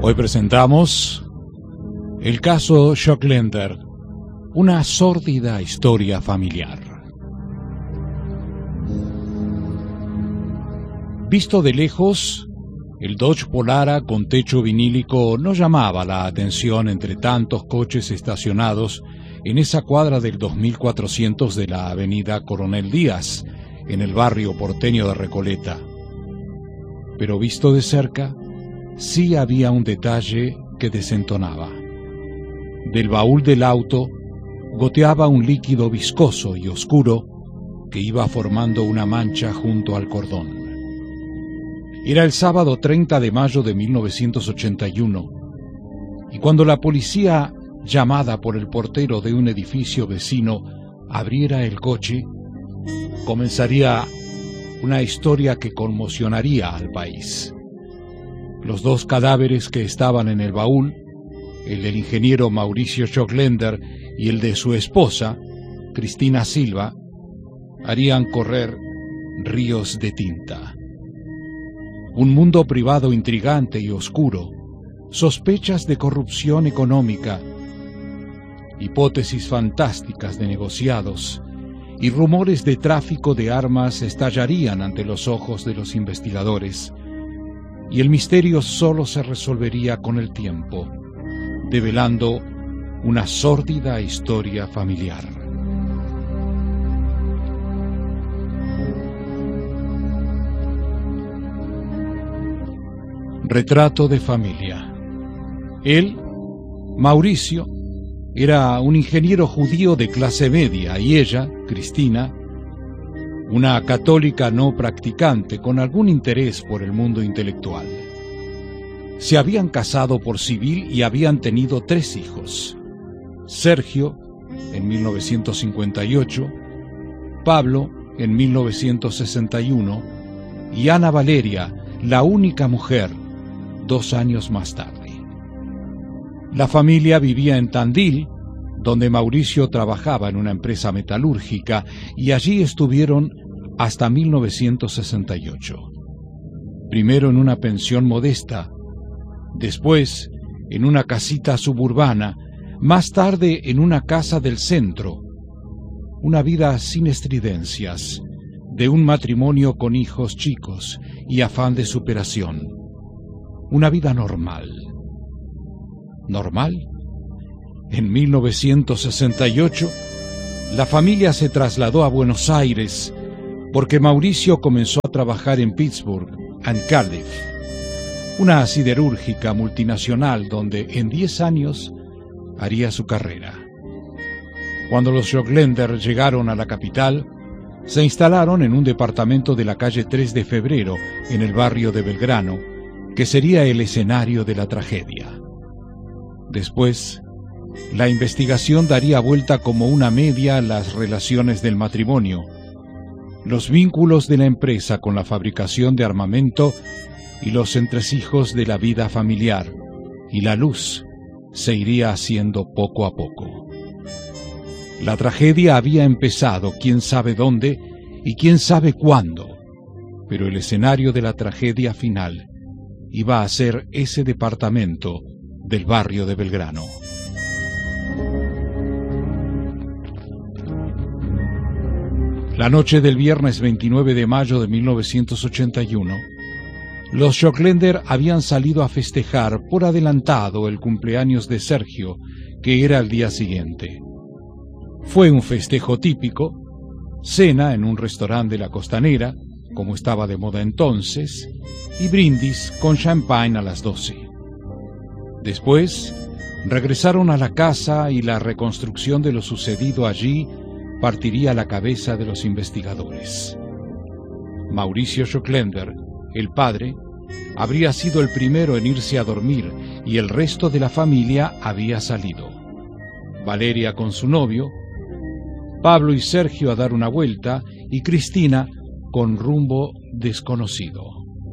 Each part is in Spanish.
Hoy presentamos el caso Schockländer, una sórdida historia familiar. Visto de lejos, el Dodge Polara con techo vinílico no llamaba la atención entre tantos coches estacionados en esa cuadra del 2400 de la avenida Coronel Díaz, en el barrio porteño de Recoleta. Pero visto de cerca, sí había un detalle que desentonaba. Del baúl del auto goteaba un líquido viscoso y oscuro que iba formando una mancha junto al cordón. Era el sábado 30 de mayo de 1981, y cuando la policía, llamada por el portero de un edificio vecino, abriera el coche, comenzaría una historia que conmocionaría al país. Los dos cadáveres que estaban en el baúl, el del ingeniero Mauricio Schockländer y el de su esposa, Cristina Silva, harían correr ríos de tinta. Un mundo privado intrigante y oscuro, sospechas de corrupción económica, hipótesis fantásticas de negociados y rumores de tráfico de armas estallarían ante los ojos de los investigadores, y el misterio solo se resolvería con el tiempo, develando una sórdida historia familiar. Retrato de familia. Él, Mauricio, era un ingeniero judío de clase media y ella, Cristina, una católica no practicante con algún interés por el mundo intelectual. Se habían casado por civil y habían tenido 3 hijos: Sergio, en 1958, Pablo, en 1961, y Ana Valeria, la única mujer, 2 años más tarde. La familia vivía en Tandil, donde Mauricio trabajaba en una empresa metalúrgica, y allí estuvieron hasta 1968. Primero en una pensión modesta, después en una casita suburbana, más tarde en una casa del centro. Una vida sin estridencias, de un matrimonio con hijos chicos y afán de superación. Una vida normal. ¿Normal? En 1968, la familia se trasladó a Buenos Aires porque Mauricio comenzó a trabajar en Pittsburgh y Cardiff, una siderúrgica multinacional donde en 10 años haría su carrera. Cuando los Schockländer llegaron a la capital, se instalaron en un departamento de la calle 3 de Febrero, en el barrio de Belgrano, que sería el escenario de la tragedia. Después, la investigación daría vuelta como una media a las relaciones del matrimonio, los vínculos de la empresa con la fabricación de armamento y los entresijos de la vida familiar, y la luz se iría haciendo poco a poco. La tragedia había empezado, quién sabe dónde y quién sabe cuándo, pero el escenario de la tragedia final iba a ser ese departamento del barrio de Belgrano. La noche del viernes 29 de mayo de 1981, los Schockländer habían salido a festejar por adelantado el cumpleaños de Sergio, que era el día siguiente. Fue un festejo típico, cena en un restaurante de la Costanera, como estaba de moda entonces, y brindis con champán a las 12. Después, regresaron a la casa y la reconstrucción de lo sucedido allí partiría la cabeza de los investigadores. Mauricio Schockländer, el padre, habría sido el primero en irse a dormir y el resto de la familia había salido. Valeria con su novio, Pablo y Sergio a dar una vuelta y Cristina con rumbo desconocido.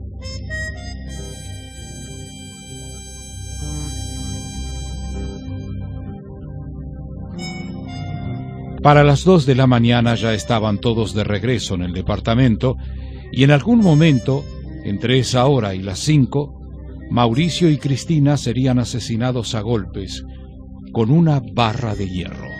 Para las 2 de la mañana ya estaban todos de regreso en el departamento y en algún momento, entre esa hora y las 5, Mauricio y Cristina serían asesinados a golpes con una barra de hierro.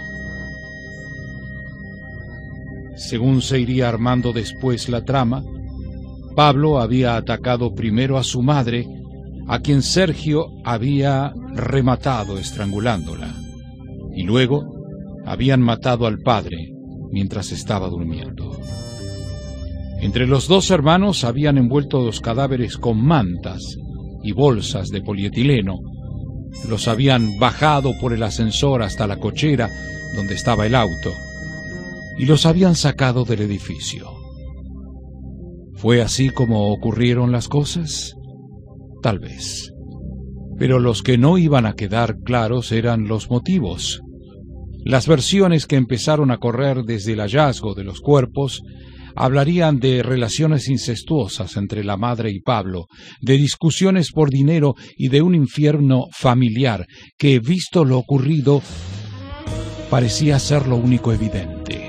Según se iría armando después la trama, Pablo había atacado primero a su madre, a quien Sergio había rematado estrangulándola, y luego habían matado al padre mientras estaba durmiendo. Entre los dos hermanos habían envuelto los cadáveres con mantas y bolsas de polietileno, los habían bajado por el ascensor hasta la cochera donde estaba el auto y los habían sacado del edificio. ¿Fue así como ocurrieron las cosas? Tal vez. Pero los que no iban a quedar claros eran los motivos. Las versiones que empezaron a correr desde el hallazgo de los cuerpos hablarían de relaciones incestuosas entre la madre y Pablo, de discusiones por dinero y de un infierno familiar que, visto lo ocurrido, parecía ser lo único evidente.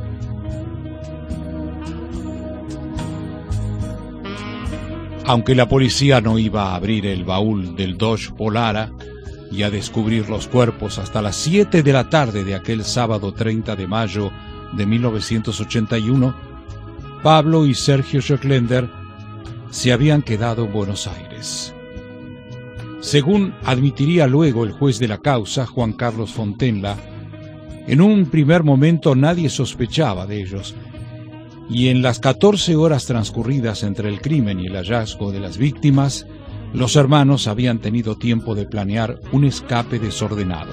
Aunque la policía no iba a abrir el baúl del Dodge Polara y a descubrir los cuerpos hasta las 7 de la tarde de aquel sábado 30 de mayo de 1981, Pablo y Sergio Schoeckländer se habían quedado en Buenos Aires. Según admitiría luego el juez de la causa, Juan Carlos Fontenla, en un primer momento nadie sospechaba de ellos, y en las 14 horas transcurridas entre el crimen y el hallazgo de las víctimas, los hermanos habían tenido tiempo de planear un escape desordenado.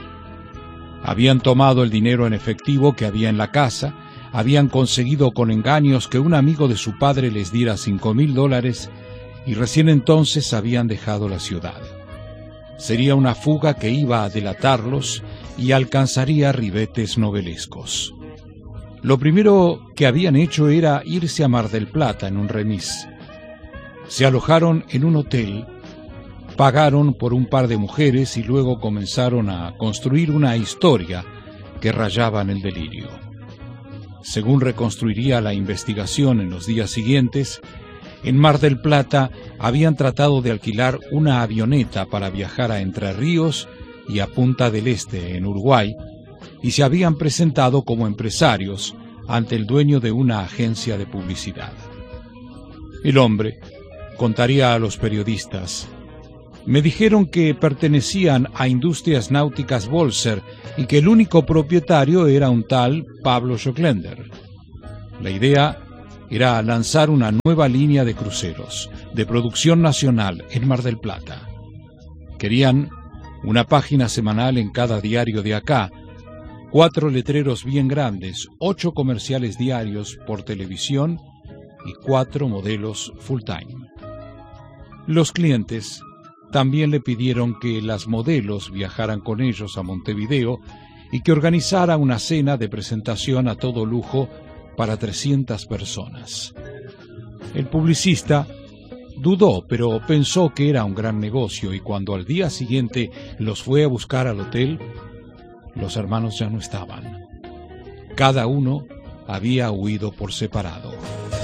Habían tomado el dinero en efectivo que había en la casa, habían conseguido con engaños que un amigo de su padre les diera $5.000 y recién entonces habían dejado la ciudad. Sería una fuga que iba a delatarlos y alcanzaría ribetes novelescos. Lo primero que habían hecho era irse a Mar del Plata en un remis. Se alojaron en un hotel, pagaron por un par de mujeres y luego comenzaron a construir una historia que rayaba en el delirio. Según reconstruiría la investigación en los días siguientes, en Mar del Plata habían tratado de alquilar una avioneta para viajar a Entre Ríos y a Punta del Este, en Uruguay, y se habían presentado como empresarios ante el dueño de una agencia de publicidad. El hombre contaría a los periodistas: me dijeron que pertenecían a Industrias Náuticas Bolser y que el único propietario era un tal Pablo Schoeckländer. La idea era lanzar una nueva línea de cruceros, de producción nacional, en Mar del Plata. Querían una página semanal en cada diario de acá, 4 letreros bien grandes, 8 comerciales diarios por televisión y 4 modelos full-time. Los clientes también le pidieron que las modelos viajaran con ellos a Montevideo y que organizara una cena de presentación a todo lujo para 300 personas. El publicista dudó, pero pensó que era un gran negocio, y cuando al día siguiente los fue a buscar al hotel, los hermanos ya no estaban. Cada uno había huido por separado.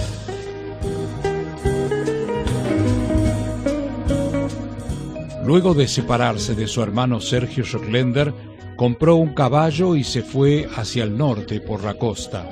Luego de separarse de su hermano Sergio Schoeckländer, compró un caballo y se fue hacia el norte por la costa.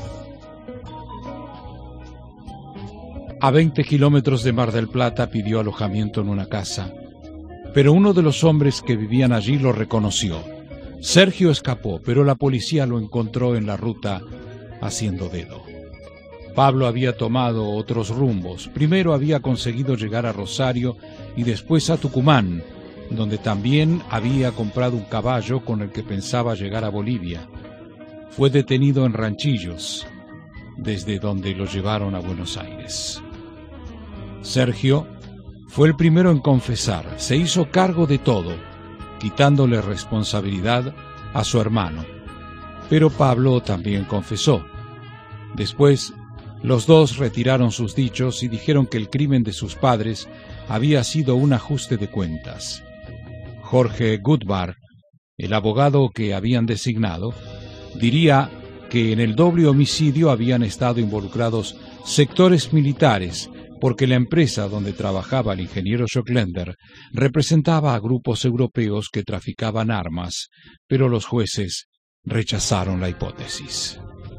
A 20 kilómetros de Mar del Plata pidió alojamiento en una casa, pero uno de los hombres que vivían allí lo reconoció. Sergio escapó, pero la policía lo encontró en la ruta haciendo dedo. Pablo había tomado otros rumbos. Primero había conseguido llegar a Rosario y después a Tucumán, donde también había comprado un caballo con el que pensaba llegar a Bolivia. Fue detenido en Ranchillos, desde donde lo llevaron a Buenos Aires. Sergio fue el primero en confesar, se hizo cargo de todo, quitándole responsabilidad a su hermano. Pero Pablo también confesó. Después, los dos retiraron sus dichos y dijeron que el crimen de sus padres había sido un ajuste de cuentas. Jorge Goodbar, el abogado que habían designado, diría que en el doble homicidio habían estado involucrados sectores militares porque la empresa donde trabajaba el ingeniero Joclender representaba a grupos europeos que traficaban armas, pero los jueces rechazaron la hipótesis.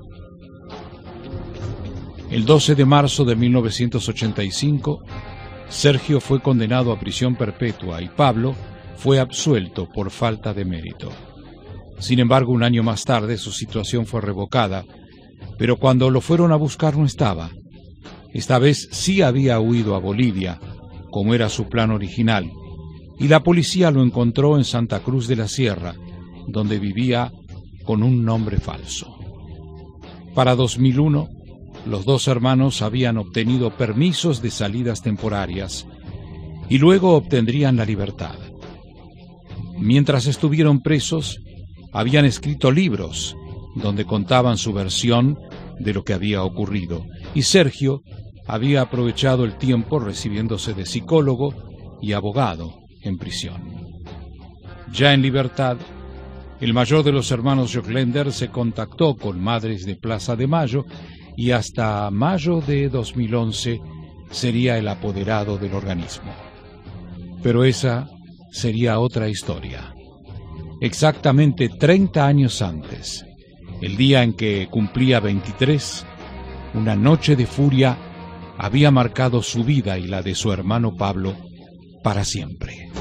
El 12 de marzo de 1985, Sergio fue condenado a prisión perpetua y Pablo fue absuelto por falta de mérito. Sin embargo, un año más tarde su situación fue revocada, pero cuando lo fueron a buscar no estaba. Esta vez sí había huido a Bolivia, como era su plan original, y la policía lo encontró en Santa Cruz de la Sierra, donde vivía con un nombre falso. Para 2001, los dos hermanos habían obtenido permisos de salidas temporarias y luego obtendrían la libertad. Mientras estuvieron presos, habían escrito libros donde contaban su versión de lo que había ocurrido, y Sergio había aprovechado el tiempo recibiéndose de psicólogo y abogado en prisión. Ya en libertad, el mayor de los hermanos Joclender se contactó con Madres de Plaza de Mayo y hasta mayo de 2011 sería el apoderado del organismo. Pero esa sería otra historia. Exactamente 30 años antes, el día en que cumplía 23, una noche de furia había marcado su vida y la de su hermano Pablo para siempre.